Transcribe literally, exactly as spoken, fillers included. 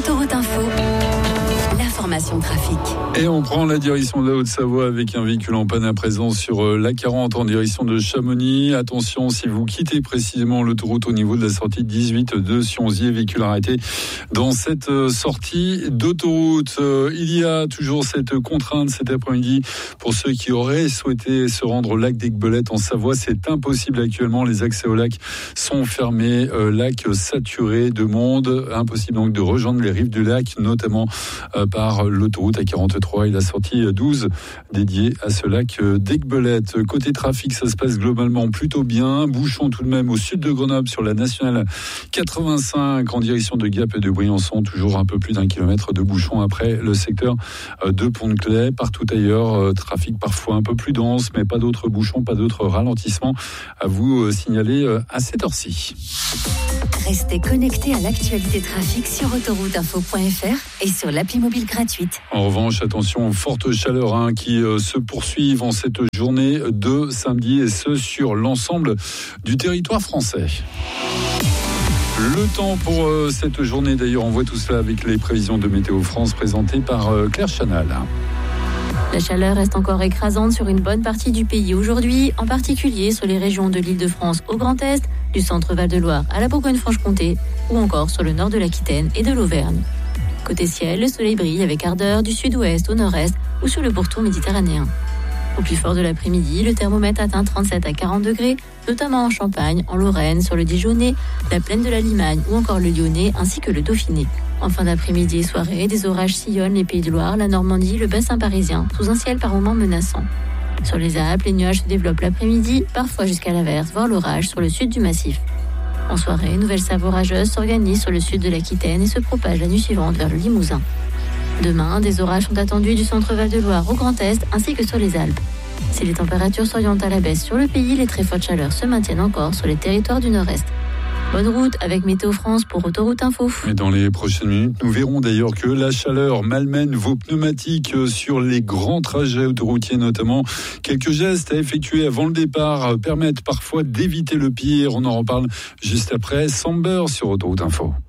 Autoroute Info, l'information trafic. Et on prend la direction de la Haute-Savoie avec un véhicule en panne à présent sur l'A quarante en direction de Chamonix. Attention, si vous quittez précisément l'autoroute au niveau de la sortie dix-huit de Sionzier, véhicule arrêté dans cette sortie d'autoroute. Il y a toujours cette contrainte cet après-midi pour ceux qui auraient souhaité se rendre au lac d'Aiguebelette en Savoie. C'est impossible actuellement, les accès au lac sont fermés, lac saturé de monde. Impossible donc de rejoindre les rives du lac, notamment par l'autoroute A quarante-trois et la sortie douze dédiée à ce lac d'Aiguebelette. Côté trafic, ça se passe globalement plutôt bien. Bouchon tout de même au sud de Grenoble sur la nationale quatre-vingt-cinq en direction de Gap et de Briançon. Toujours un peu plus d'un kilomètre de bouchon après le secteur de Pont-de-Claix. Partout ailleurs, trafic parfois un peu plus dense, mais pas d'autres bouchons, pas d'autres ralentissements à vous signaler à cette heure-ci. Restez connectés à l'actualité trafic sur autoroute info point f r et sur l'appli mobile gratuite. En revanche, attention aux fortes chaleurs hein, qui euh, se poursuivent en cette journée de samedi et ce sur l'ensemble du territoire français. Le temps pour euh, cette journée, d'ailleurs, on voit tout cela avec les prévisions de Météo France présentées par euh, Claire Chanal. La chaleur reste encore écrasante sur une bonne partie du pays aujourd'hui, en particulier sur les régions de l'Île-de-France au Grand Est, du centre Val-de-Loire à la Bourgogne-Franche-Comté ou encore sur le nord de l'Aquitaine et de l'Auvergne. Côté ciel, le soleil brille avec ardeur du sud-ouest au nord-est ou sur le pourtour méditerranéen. Au plus fort de l'après-midi, le thermomètre atteint trente-sept à quarante degrés, notamment en Champagne, en Lorraine, sur le Dijonais, la plaine de la Limagne ou encore le Lyonnais ainsi que le Dauphiné. En fin d'après-midi et soirée, des orages sillonnent les Pays de Loire, la Normandie, le bassin parisien, sous un ciel par moments menaçant. Sur les Alpes, les nuages se développent l'après-midi, parfois jusqu'à l'averse, voire l'orage sur le sud du massif. En soirée, une nouvelle salve orageuse s'organise sur le sud de l'Aquitaine et se propage la nuit suivante vers le Limousin. Demain, des orages sont attendus du centre Val-de-Loire au Grand Est ainsi que sur les Alpes. Si les températures s'orientent à la baisse sur le pays, les très fortes chaleurs se maintiennent encore sur les territoires du Nord-Est. Bonne route avec Météo France pour Autoroute Info. Et dans les prochaines minutes, nous verrons d'ailleurs que la chaleur malmène vos pneumatiques sur les grands trajets autoroutiers notamment. Quelques gestes à effectuer avant le départ permettent parfois d'éviter le pire. On en reparle juste après. Samber sur Autoroute Info.